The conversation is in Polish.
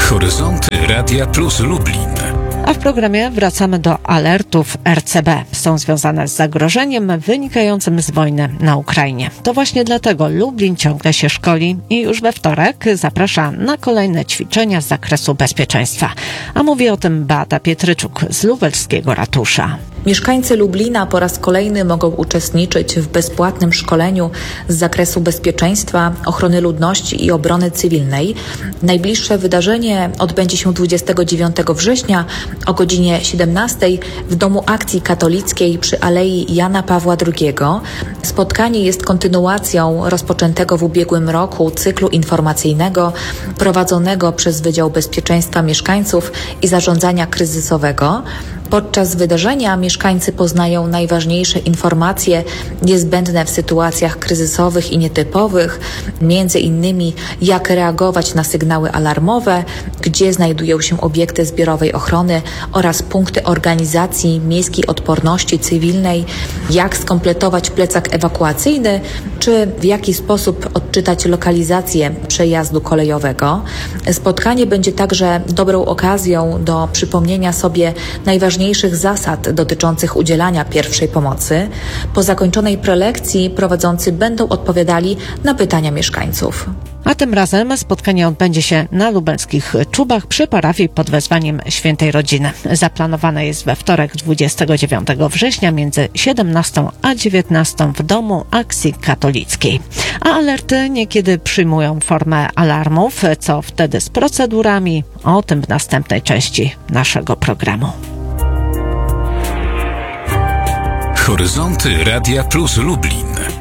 Horyzonty Radia Plus Lublin. A w programie wracamy do alertów RCB. Są związane z zagrożeniem wynikającym z wojny na Ukrainie. To właśnie dlatego Lublin ciągle się szkoli i już we wtorek zaprasza na kolejne ćwiczenia z zakresu bezpieczeństwa. A mówi o tym Beata Pietryczuk z lubelskiego ratusza. Mieszkańcy Lublina po raz kolejny mogą uczestniczyć w bezpłatnym szkoleniu z zakresu bezpieczeństwa, ochrony ludności i obrony cywilnej. Najbliższe wydarzenie odbędzie się 29 września o godzinie 17 w Domu Akcji Katolickiej przy Alei Jana Pawła II. Spotkanie jest kontynuacją rozpoczętego w ubiegłym roku cyklu informacyjnego prowadzonego przez Wydział Bezpieczeństwa Mieszkańców i Zarządzania Kryzysowego. Podczas wydarzenia mieszkańcy poznają najważniejsze informacje niezbędne w sytuacjach kryzysowych i nietypowych, między innymi jak reagować na sygnały alarmowe, gdzie znajdują się obiekty zbiorowej ochrony oraz punkty organizacji miejskiej odporności cywilnej, jak skompletować plecak ewakuacyjny, czy w jaki sposób odczytać lokalizację przejazdu kolejowego. Spotkanie będzie także dobrą okazją do przypomnienia sobie najważniejszych zasad dotyczących udzielania pierwszej pomocy. Po zakończonej prelekcji prowadzący będą odpowiadali na pytania mieszkańców. A tym razem spotkanie odbędzie się na lubelskich Czubach przy parafii pod wezwaniem Świętej Rodziny. Zaplanowane jest we wtorek 29 września między 17 a 19 w Domu Akcji Katolickiej. A alerty niekiedy przyjmują formę alarmów. Co wtedy z procedurami? O tym w następnej części naszego programu. Horyzonty Radia Plus Lublin.